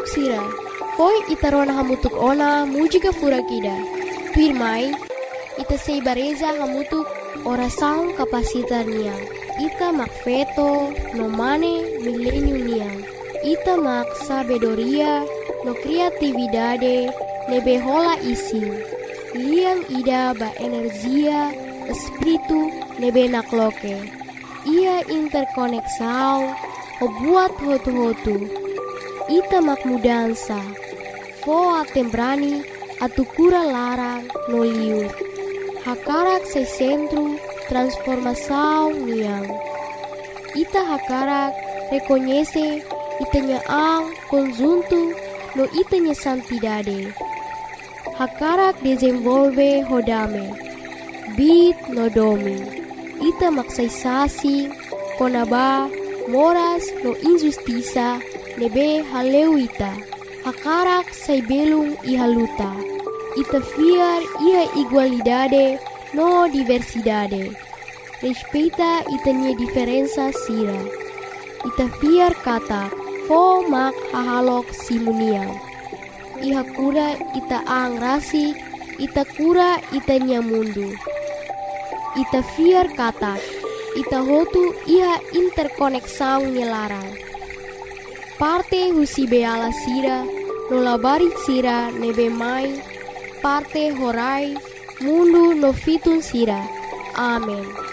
hamutuk sira. Poi ita rona hamutuk ona mujika fura kida. Pirmai, ita sei bareza hamutuk orasaun kapasitar niang. Ita mak feto no mane milenium niang. Ita mak sabedoria no kreatividade nebe hola isi. Liang ida ba energia espiritu nebe nakloke. Ia interkoneksau o buat hotu-hotu. Ita mak mudansa. Foa tembrani atukura larang no liur. Hakarak se centro transformação niang. Ita hakarak reconhece itanya ang conjunto no itanya santidade. Hakarak desenvolve hodame. Bit no domi. Ita maksaisasi konaba moras no injustiça nebe haleuita. Hakarak say belung ihaluta. Ita fiar ia igualdade no diversidade. Respeita itanya diferença sira. Ita fiar kata fo mak hahalok simuniang. Iha kura ita ang rasi, ita kura itanya mundu. Ita fiar kata, ita hotu iha interkoneksau nilarang. Parte husi beala sira, no labari sira nebe mai, parte horai, mundu no fitun sira. Amen.